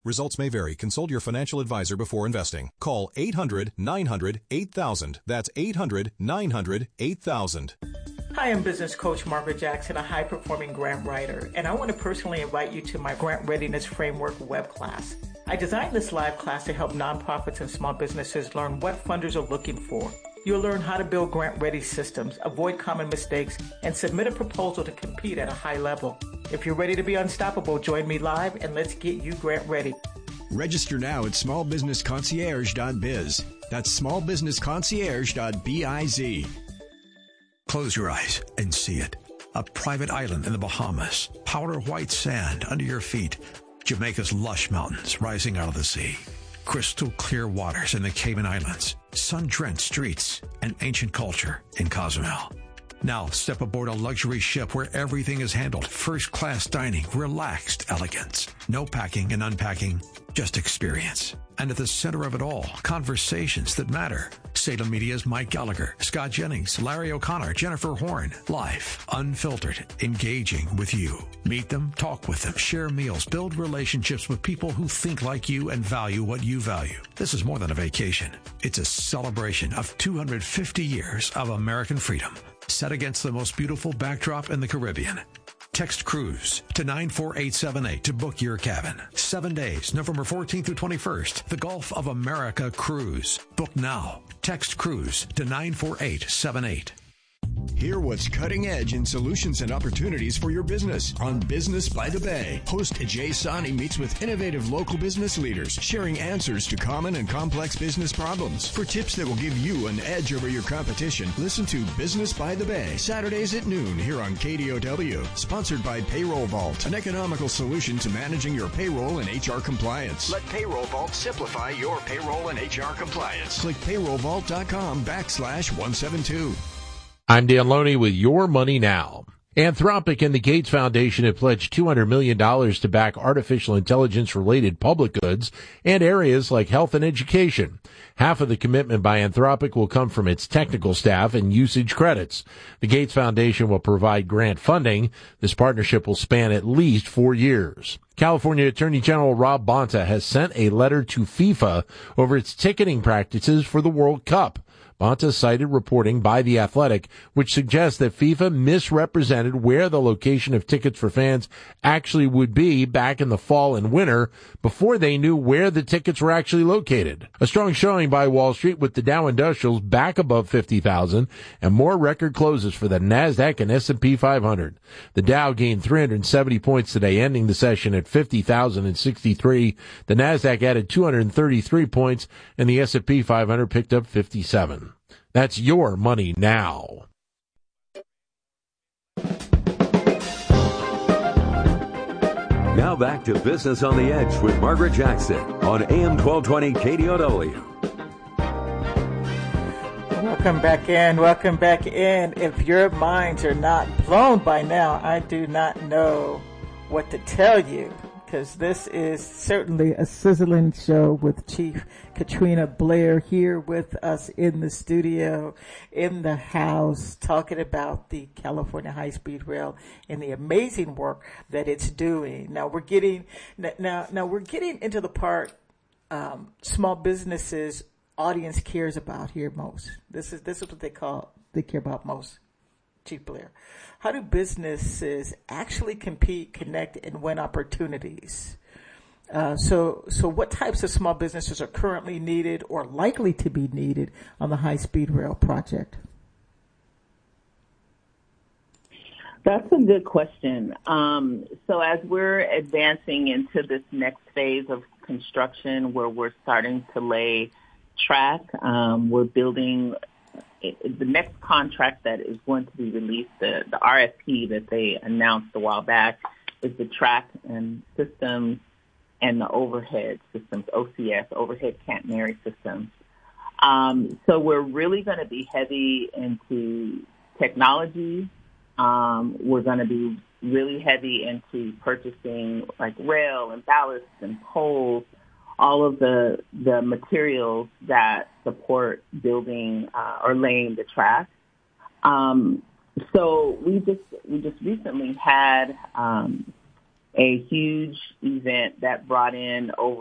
Results may vary. Consult your financial advisor before investing. Call 800-900-8000. That's 800-900-8000. Hi, I'm business coach Margaret Jackson, a high-performing grant writer, and I want to personally invite you to my Grant Readiness Framework web class. I designed this live class to help nonprofits and small businesses learn what funders are looking for. You'll learn how to build grant-ready systems, avoid common mistakes, and submit a proposal to compete at a high level. If you're ready to be unstoppable, join me live and let's get you grant ready. Register now at smallbusinessconcierge.biz. That's smallbusinessconcierge.biz. Close your eyes and see it. A private island in the Bahamas. Powder white sand under your feet. Jamaica's lush mountains rising out of the sea. Crystal clear waters in the Cayman Islands. Sun-drenched streets and ancient culture in Cozumel. Now step aboard a luxury ship where everything is handled. First-class dining, relaxed elegance. No packing and unpacking, just experience. And at the center of it all, conversations that matter. Salem Media's Mike Gallagher, Scott Jennings, Larry O'Connor, Jennifer Horn. Live, unfiltered, engaging with you. Meet them, talk with them, share meals, build relationships with people who think like you and value what you value. This is more than a vacation. It's a celebration of 250 years of American freedom, set against the most beautiful backdrop in the Caribbean. Text cruise to 94878 to book your cabin. 7 days, November 14th through 21st. The Gulf of America Cruise. Book now. Text cruise to 94878. Hear what's cutting edge in solutions and opportunities for your business on Business by the Bay. Host Jay Sani meets with innovative local business leaders, sharing answers to common and complex business problems. For tips that will give you an edge over your competition, listen to Business by the Bay, Saturdays at noon here on KDOW. Sponsored by Payroll Vault, an economical solution to managing your payroll and HR compliance. Let Payroll Vault simplify your payroll and HR compliance. Click payrollvault.com/172. I'm Dan Loney with Your Money Now. Anthropic and the Gates Foundation have pledged $200 million to back artificial intelligence-related public goods and areas like health and education. Half of the commitment by Anthropic will come from its technical staff and usage credits. The Gates Foundation will provide grant funding. This partnership will span at least 4 years. California Attorney General Rob Bonta has sent a letter to FIFA over its ticketing practices for the World Cup. Bonta cited reporting by The Athletic, which suggests that FIFA misrepresented where the location of tickets for fans actually would be back in the fall and winter before they knew where the tickets were actually located. A strong showing by Wall Street with the Dow Industrials back above 50,000 and more record closes for the NASDAQ and S&P 500. The Dow gained 370 points today, ending the session at 50,063. The NASDAQ added 233 points and the S&P 500 picked up 57. That's Your Money Now. Now back to Business on the Edge with Margaret Jackson on AM 1220 KDOW. Welcome back in. If your minds are not blown by now, I do not know what to tell you, because this is certainly a sizzling show with Chief Katrina Blair here with us in the studio, in the house, talking about the California High-Speed Rail and the amazing work that it's doing. Now we're getting into the part small businesses audience cares about here most. This is what they care about most, Chief Blair. How do businesses actually compete, connect, and win opportunities? So what types of small businesses are currently needed or likely to be needed on the high-speed rail project? That's a good question. So as we're advancing into this next phase of construction where we're starting to lay track, we're building the next contract that is going to be released, the RFP that they announced a while back, is the track and systems and the overhead systems, OCS, overhead catenary systems. So we're really going to be heavy into technology. We're going to be really heavy into purchasing like rail and ballasts and poles, all of the materials that support building or laying the track. So we just recently had a huge event that brought in over